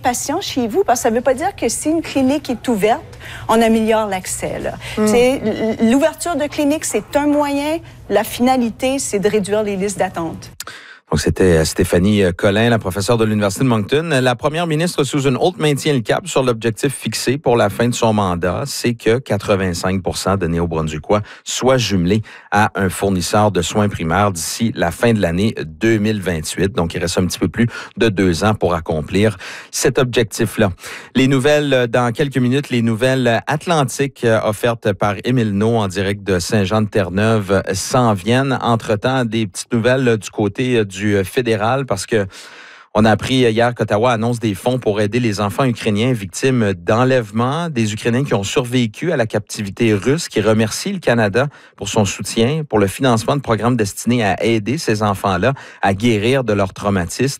patients chez vous, parce que ça ne veut pas dire que si une clinique est ouverte, on améliore l'accès. L'ouverture de clinique, c'est un moyen. La finalité, c'est de réduire les listes d'attente. Donc, c'était Stéphanie Collin, la professeure de l'Université de Moncton. La première ministre Susan Holt maintient le cap sur l'objectif fixé pour la fin de son mandat, c'est que 85% de Néo-Brunswickois soient jumelés à un fournisseur de soins primaires d'ici la fin de l'année 2028. Donc, il reste un petit peu plus de 2 ans pour accomplir cet objectif-là. Les nouvelles, dans quelques minutes, les nouvelles Atlantiques offertes par Émile Naud en direct de Saint-Jean-de-Terre-Neuve s'en viennent. Entre-temps, des petites nouvelles du côté du fédéral, parce que on a appris hier qu'Ottawa annonce des fonds pour aider les enfants ukrainiens victimes d'enlèvement, des Ukrainiens qui ont survécu à la captivité russe, qui remercient le Canada pour son soutien, pour le financement de programmes destinés à aider ces enfants-là à guérir de leur traumatisme.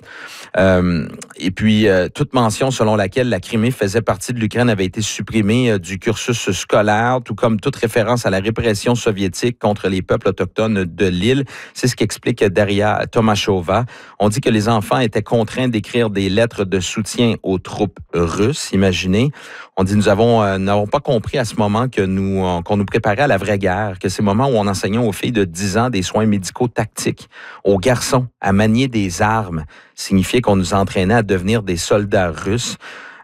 Et puis, toute mention selon laquelle la Crimée faisait partie de l'Ukraine avait été supprimée du cursus scolaire, tout comme toute référence à la répression soviétique contre les peuples autochtones de l'île. C'est ce qu'explique Daria Tomashova. On dit que les enfants étaient contraints d'écrire des lettres de soutien aux troupes russes. Imaginez, on dit nous n'avons pas compris à ce moment qu'on nous préparait à la vraie guerre, que ces moments où on enseignait aux filles de 10 ans des soins médicaux tactiques, aux garçons à manier des armes, signifiait qu'on nous entraînait à devenir des soldats russes.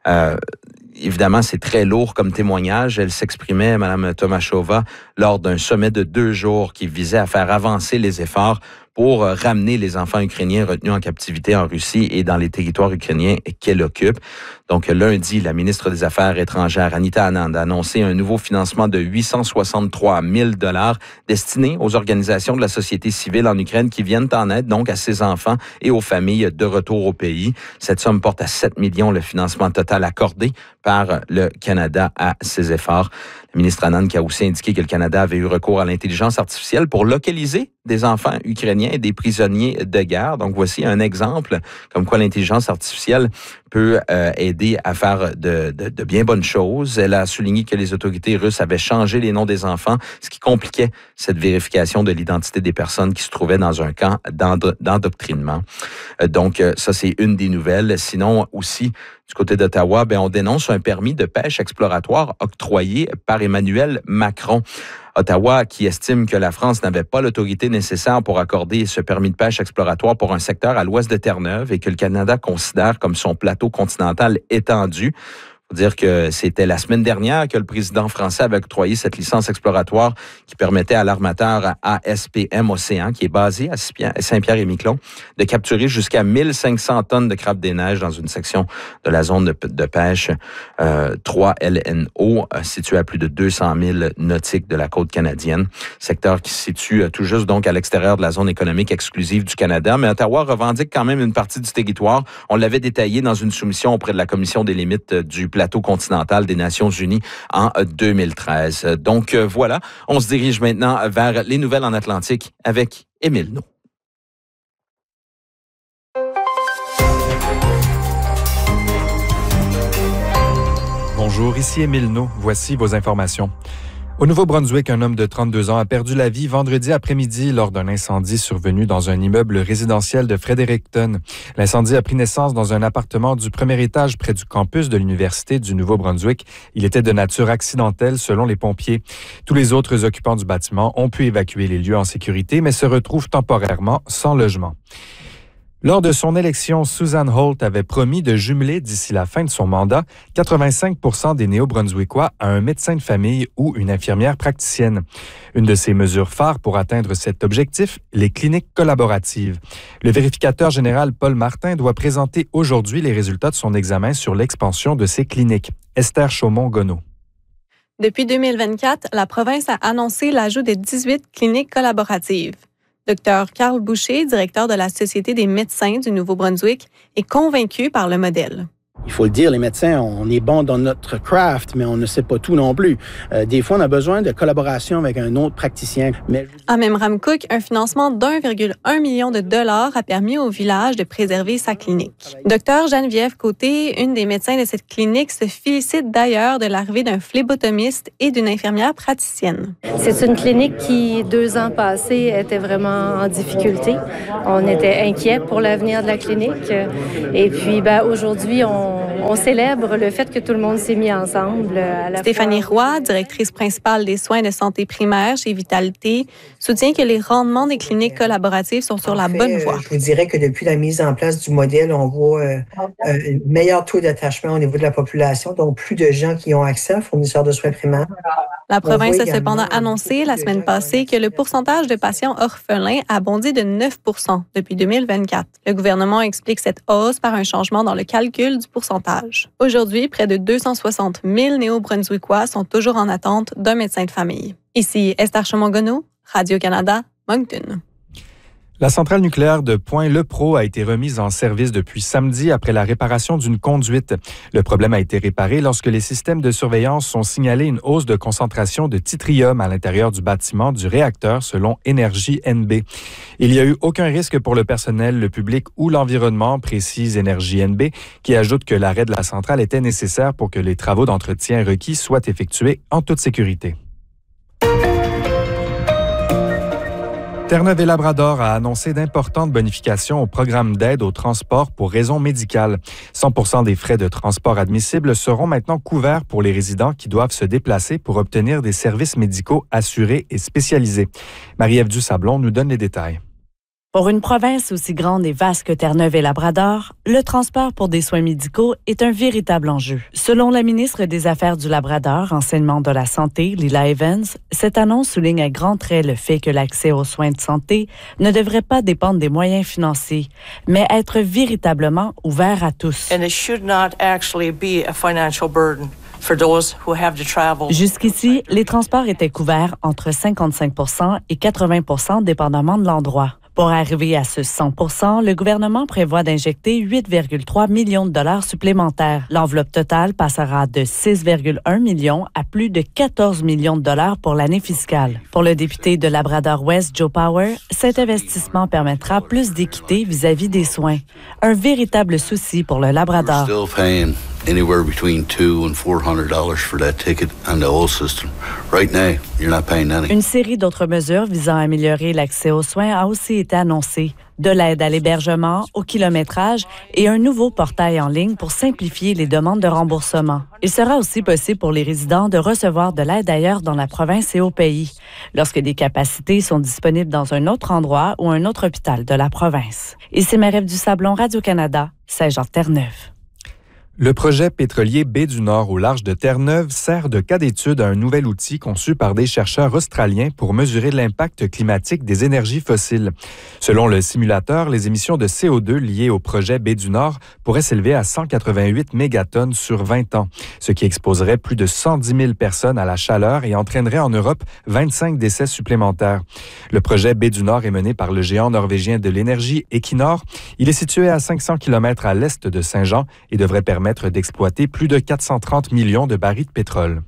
Évidemment, c'est très lourd comme témoignage. Elle s'exprimait, Mme Tomashova, lors d'un sommet de 2 jours qui visait à faire avancer les efforts pour ramener les enfants ukrainiens retenus en captivité en Russie et dans les territoires ukrainiens qu'elle occupe. Donc, lundi, la ministre des Affaires étrangères, Anita Anand, a annoncé un nouveau financement de 863 000 $ destiné aux organisations de la société civile en Ukraine qui viennent en aide donc à ces enfants et aux familles de retour au pays. Cette somme porte à 7 millions le financement total accordé par le Canada à ces efforts. La ministre Anand qui a aussi indiqué que le Canada avait eu recours à l'intelligence artificielle pour localiser des enfants ukrainiens et des prisonniers de guerre. Donc, voici un exemple comme quoi l'intelligence artificielle peut aider à faire de bien bonnes choses. Elle a souligné que les autorités russes avaient changé les noms des enfants, ce qui compliquait cette vérification de l'identité des personnes qui se trouvaient dans un camp d'endoctrinement. Donc, ça, c'est une des nouvelles. Sinon, aussi, du côté d'Ottawa, on dénonce un permis de pêche exploratoire octroyé par Emmanuel Macron. Ottawa, qui estime que la France n'avait pas l'autorité nécessaire pour accorder ce permis de pêche exploratoire pour un secteur à l'ouest de Terre-Neuve et que le Canada considère comme son plateau continental étendu. Il faut dire que c'était la semaine dernière que le président français avait octroyé cette licence exploratoire qui permettait à l'armateur ASPM Océan, qui est basé à Saint-Pierre-et-Miquelon, de capturer jusqu'à 1500 tonnes de crabes des neiges dans une section de la zone de pêche 3 LNO, située à plus de 200 000 nautiques de la côte canadienne. Secteur qui se situe tout juste donc à l'extérieur de la zone économique exclusive du Canada. Mais Ottawa revendique quand même une partie du territoire. On l'avait détaillé dans une soumission auprès de la Commission des limites du plateau continental des Nations unies en 2013. Donc voilà, on se dirige maintenant vers les nouvelles en Atlantique avec Émile Naud. Bonjour, ici Émile Naud. Voici vos informations. Au Nouveau-Brunswick, un homme de 32 ans a perdu la vie vendredi après-midi lors d'un incendie survenu dans un immeuble résidentiel de Fredericton. L'incendie a pris naissance dans un appartement du premier étage près du campus de l'Université du Nouveau-Brunswick. Il était de nature accidentelle selon les pompiers. Tous les autres occupants du bâtiment ont pu évacuer les lieux en sécurité, mais se retrouvent temporairement sans logement. Lors de son élection, Susan Holt avait promis de jumeler d'ici la fin de son mandat 85% des Néo-Brunswickois à un médecin de famille ou une infirmière praticienne. Une de ses mesures phares pour atteindre cet objectif, les cliniques collaboratives. Le vérificateur général Paul Martin doit présenter aujourd'hui les résultats de son examen sur l'expansion de ces cliniques. Esther Chaumont-Gonneau. Depuis 2024, la province a annoncé l'ajout de 18 cliniques collaboratives. Dr. Carl Boucher, directeur de la Société des médecins du Nouveau-Brunswick, est convaincu par le modèle. Il faut le dire, les médecins, on est bon dans notre craft, mais on ne sait pas tout non plus. Des fois, on a besoin de collaboration avec un autre praticien. À Memramcook, un financement d'1,1 million de dollars a permis au village de préserver sa clinique. Dr. Geneviève Côté, une des médecins de cette clinique, se félicite d'ailleurs de l'arrivée d'un phlébotomiste et d'une infirmière praticienne. C'est une clinique qui, 2 ans passés, était vraiment en difficulté. On était inquiets pour l'avenir de la clinique. Et puis, aujourd'hui, on on célèbre le fait que tout le monde s'est mis ensemble. Stéphanie Roy, directrice principale des soins de santé primaire chez Vitalité, soutient que les rendements des cliniques collaboratives sont sur la bonne voie. Je vous dirais que depuis la mise en place du modèle, on voit un meilleur taux d'attachement au niveau de la population, donc plus de gens qui ont accès aux fournisseurs de soins primaires. La province a cependant annoncé la semaine passée que le pourcentage de patients orphelins a bondi de 9 % depuis 2024. Le gouvernement explique cette hausse par un changement dans le calcul du pourcentage. Aujourd'hui, près de 260 000 néo-brunswickois sont toujours en attente d'un médecin de famille. Ici Esther Chemongono, Radio-Canada, Moncton. La centrale nucléaire de Point-le-Pro a été remise en service depuis samedi après la réparation d'une conduite. Le problème a été réparé lorsque les systèmes de surveillance ont signalé une hausse de concentration de tritium à l'intérieur du bâtiment du réacteur selon Énergie NB. Il n'y a eu aucun risque pour le personnel, le public ou l'environnement, précise Énergie NB, qui ajoute que l'arrêt de la centrale était nécessaire pour que les travaux d'entretien requis soient effectués en toute sécurité. Terre-Neuve et Labrador a annoncé d'importantes bonifications au programme d'aide au transport pour raisons médicales. 100% des frais de transport admissibles seront maintenant couverts pour les résidents qui doivent se déplacer pour obtenir des services médicaux assurés et spécialisés. Marie-Ève Dusablon nous donne les détails. Pour une province aussi grande et vaste que Terre-Neuve et Labrador, le transport pour des soins médicaux est un véritable enjeu. Selon la ministre des Affaires du Labrador, enseignement de la santé, Lila Evans, cette annonce souligne à grands traits le fait que l'accès aux soins de santé ne devrait pas dépendre des moyens financiers, mais être véritablement ouvert à tous. And it should not actually be a financial burden. Jusqu'ici, les transports étaient couverts entre 55 % et 80 % dépendamment de l'endroit. Pour arriver à ce 100 %, le gouvernement prévoit d'injecter 8,3 millions de dollars supplémentaires. L'enveloppe totale passera de 6,1 millions à plus de 14 millions de dollars pour l'année fiscale. Pour le député de Labrador-Ouest, Joe Power, cet investissement permettra plus d'équité vis-à-vis des soins. Un véritable souci pour le Labrador. Anywhere between $200 and $400 for that ticket and the old system. Right now, you're not paying any. Une série d'autres mesures visant à améliorer l'accès aux soins a aussi été annoncée. De l'aide à l'hébergement, au kilométrage et un nouveau portail en ligne pour simplifier les demandes de remboursement. Il sera aussi possible pour les résidents de recevoir de l'aide ailleurs dans la province et au pays, lorsque des capacités sont disponibles dans un autre endroit ou un autre hôpital de la province. Ici Marie-Ève Dusablon, Radio-Canada, Saint-Jean-Terre-Neuve. Le projet pétrolier Baie du Nord au large de Terre-Neuve sert de cas d'étude à un nouvel outil conçu par des chercheurs australiens pour mesurer l'impact climatique des énergies fossiles. Selon le simulateur, les émissions de CO2 liées au projet Baie du Nord pourraient s'élever à 188 mégatonnes sur 20 ans, ce qui exposerait plus de 110 000 personnes à la chaleur et entraînerait en Europe 25 décès supplémentaires. Le projet Baie du Nord est mené par le géant norvégien de l'énergie Equinor. Il est situé à 500 km à l'est de Saint-Jean et devrait permettre d'exploiter plus de 430 millions de barils de pétrole.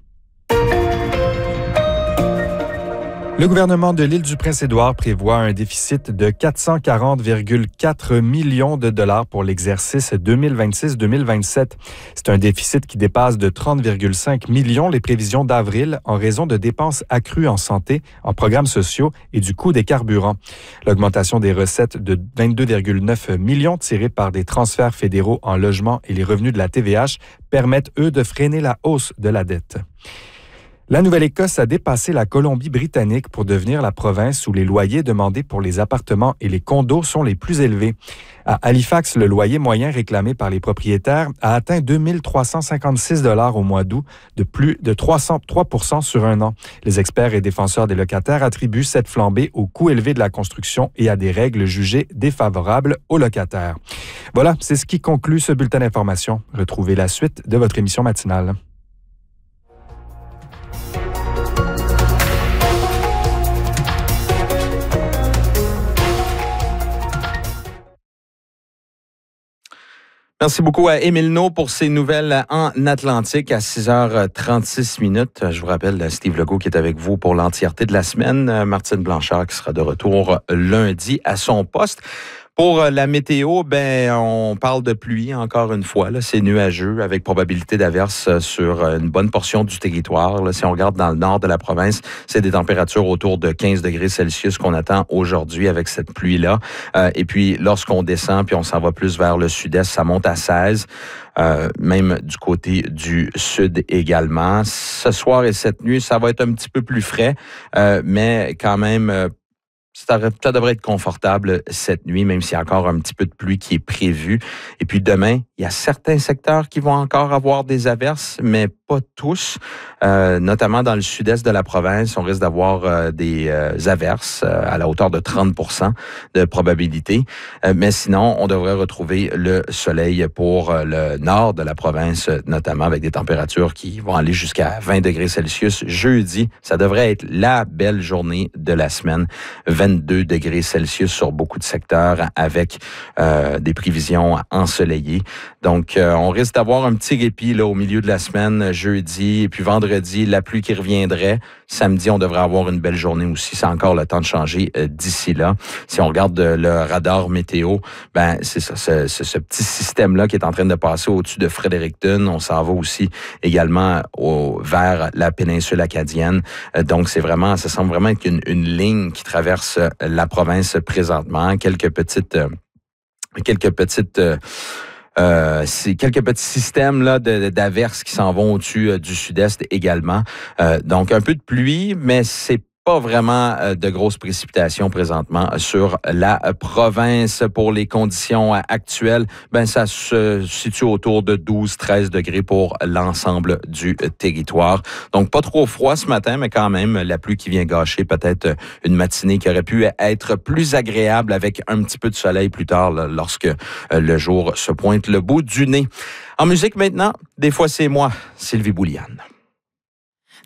Le gouvernement de l'île du Prince-Édouard prévoit un déficit de 440,4 millions de dollars pour l'exercice 2026-2027. C'est un déficit qui dépasse de 30,5 millions les prévisions d'avril en raison de dépenses accrues en santé, en programmes sociaux et du coût des carburants. L'augmentation des recettes de 22,9 millions tirées par des transferts fédéraux en logement et les revenus de la TVH permettent, eux, de freiner la hausse de la dette. La Nouvelle-Écosse a dépassé la Colombie-Britannique pour devenir la province où les loyers demandés pour les appartements et les condos sont les plus élevés. À Halifax, le loyer moyen réclamé par les propriétaires a atteint 2 356 $ au mois d'août, de plus de 303 % sur un an. Les experts et défenseurs des locataires attribuent cette flambée au coût élevé de la construction et à des règles jugées défavorables aux locataires. Voilà, c'est ce qui conclut ce bulletin d'information. Retrouvez la suite de votre émission matinale. Merci beaucoup à Émile No pour ses nouvelles en Atlantique à 6h36. Je vous rappelle Steve Legault qui est avec vous pour l'entièreté de la semaine. Martine Blanchard qui sera de retour lundi à son poste. Pour la météo, on parle de pluie encore une fois. Là, c'est nuageux avec probabilité d'averse sur une bonne portion du territoire. Là, si on regarde dans le nord de la province, c'est des températures autour de 15 degrés Celsius qu'on attend aujourd'hui avec cette pluie-là. Et puis, lorsqu'on descend puis on s'en va plus vers le sud-est, ça monte à 16. Même du côté du sud également. Ce soir et cette nuit, ça va être un petit peu plus frais, mais quand même... Ça devrait être confortable cette nuit, même s'il y a encore un petit peu de pluie qui est prévue. Et puis demain, il y a certains secteurs qui vont encore avoir des averses, mais pas tous. Notamment dans le sud-est de la province, on risque d'avoir des averses à la hauteur de 30% de probabilité. Mais sinon, on devrait retrouver le soleil pour le nord de la province, notamment avec des températures qui vont aller jusqu'à 20 degrés Celsius. Jeudi, ça devrait être la belle journée de la semaine. 22 degrés Celsius sur beaucoup de secteurs avec des prévisions ensoleillées. Donc, on risque d'avoir un petit répit là, au milieu de la semaine, jeudi, et puis vendredi, la pluie qui reviendrait. Samedi, on devrait avoir une belle journée aussi. C'est encore le temps de changer d'ici là. Si on regarde le radar météo, c'est ça, ce petit système-là qui est en train de passer au-dessus de Fredericton. On s'en va aussi également vers la péninsule acadienne. Donc, ça semble vraiment être une ligne qui traverse la province présentement. Quelques petits systèmes là d'averses qui s'en vont au-dessus du sud-est également. Donc, un peu de pluie, mais c'est pas vraiment de grosses précipitations présentement sur la province. Pour les conditions actuelles, ça se situe autour de 12-13 degrés pour l'ensemble du territoire. Donc, pas trop froid ce matin, mais quand même, la pluie qui vient gâcher peut-être une matinée qui aurait pu être plus agréable avec un petit peu de soleil plus tard, là, lorsque le jour se pointe le bout du nez. En musique maintenant, des fois c'est moi, Sylvie Bouliane.